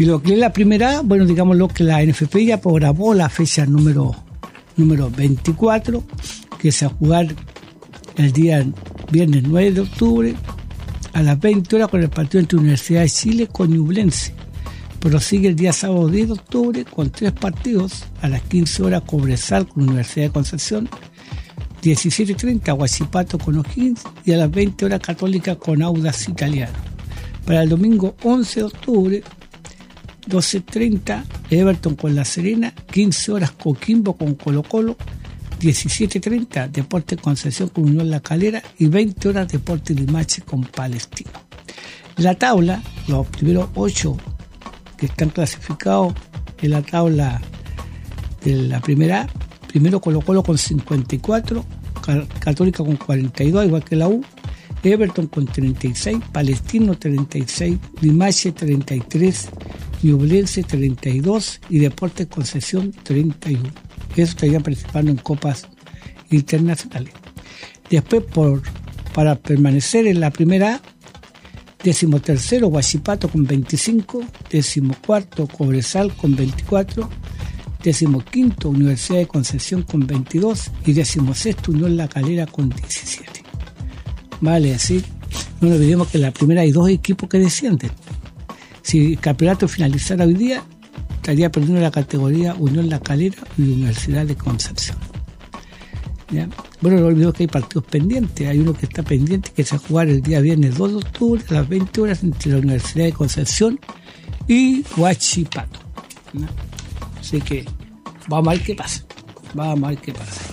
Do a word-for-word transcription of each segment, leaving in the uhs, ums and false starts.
Y lo que es la primera, bueno, digamos lo que la N F P ya programó la fecha número, número veinticuatro, que se va a jugar el día viernes nueve de octubre a las veinte horas con el partido entre Universidad de Chile con Ñublense. Prosigue el día sábado diez de octubre con tres partidos: a las quince horas Cobresal con Universidad de Concepción, diecisiete treinta Huachipato con O'Higgins y a las veinte horas Católica con Audax Italiano. Para el domingo once de octubre, doce treinta Everton con La Serena, quince horas Coquimbo con Colo Colo, diecisiete treinta Deportes Concepción con Unión La Calera y veinte horas Deportes Limache con Palestino. La tabla, los primeros ocho que están clasificados en la tabla de la primera A, primero Colo Colo con cincuenta y cuatro, Católica con cuarenta y dos, igual que la U, Everton con treinta y seis, Palestino treinta y seis, Limache treinta y tres, Ñublense treinta y dos y Deportes Concepción treinta y uno. Eso estarían participando en copas internacionales. Después, por, para permanecer en la primera A, decimotercero Huachipato con veinticinco, decimocuarto Cobresal con veinticuatro, decimoquinto Universidad de Concepción con veintidós y decimosexto Unión La Calera con diecisiete. Vale, así no nos olvidemos que en la primera hay dos equipos que descienden. Si el campeonato finalizara hoy día, estaría perdiendo la categoría Unión La Calera y Universidad de Concepción. ¿Ya? Bueno, no olvidemos que hay partidos pendientes. Hay uno que está pendiente que se va a jugar el día viernes dos de octubre a las veinte horas entre la Universidad de Concepción y Huachipato. ¿Ya? Así que vamos a ver qué pasa. Vamos a ver qué pasa.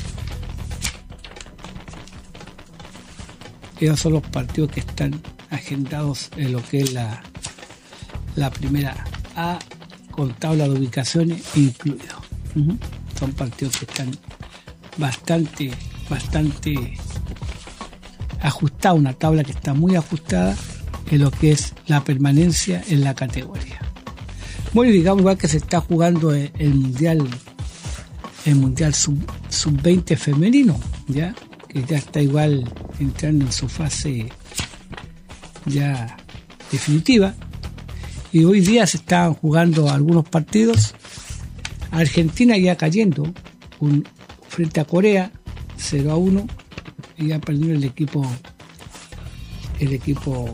Esos son los partidos que están agendados en lo que es la, la primera A, con tabla de ubicaciones incluido. Uh-huh. Son partidos que están bastante, bastante ajustados, una tabla que está muy ajustada en lo que es la permanencia en la categoría. Bueno, digamos igual que se está jugando el, el mundial, el mundial sub, sub veinte femenino, ya que ya está igual entrando en su fase ya definitiva. Y hoy día se están jugando algunos partidos. Argentina ya cayendo un, frente a Corea cero a uno y ya perdió el equipo el equipo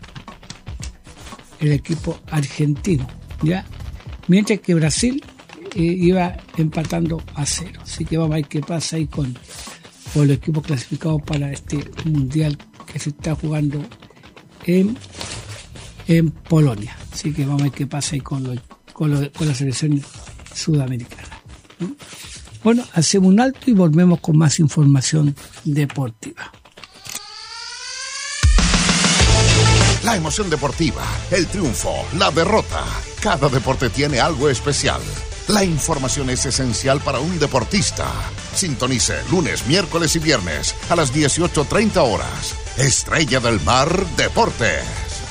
el equipo argentino, ya, mientras que Brasil eh, iba empatando a cero. Así que vamos a ver qué pasa ahí con, con los equipos clasificados para este mundial que se está jugando en en Polonia. Así que vamos a ver qué pasa ahí con, lo, con, lo, con la selección sudamericana. ¿No? Bueno, hacemos un alto y volvemos con más información deportiva. La emoción deportiva, el triunfo, la derrota. Cada deporte tiene algo especial. La información es esencial para un deportista. Sintonice lunes, miércoles y viernes a las dieciocho treinta horas. Estrella del Mar Deportes.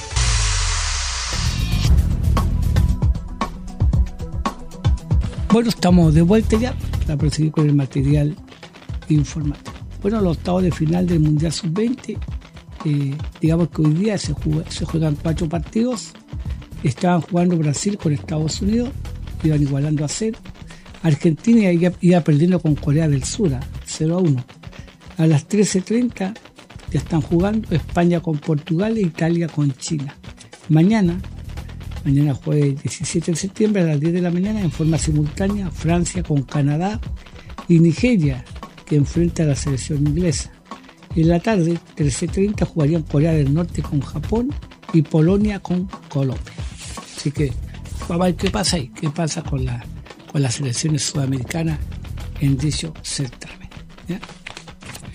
Bueno, estamos de vuelta ya para proseguir con el material informativo. Bueno, los octavos de final del Mundial sub veinte, eh, digamos que hoy día se, juega, se juegan cuatro partidos. Estaban jugando Brasil con Estados Unidos, iban igualando a cero. Argentina iba, iba perdiendo con Corea del Sur a cero a uno. A las trece treinta ya están jugando España con Portugal e Italia con China. Mañana Mañana jueves diecisiete de septiembre a las diez de la mañana en forma simultánea Francia con Canadá y Nigeria, que enfrenta a la selección inglesa. En la tarde, trece treinta, jugarían Corea del Norte con Japón y Polonia con Colombia. Así que vamos a ver qué pasa ahí, qué pasa con, la, con las selecciones sudamericanas en dicho certamen, ¿ya?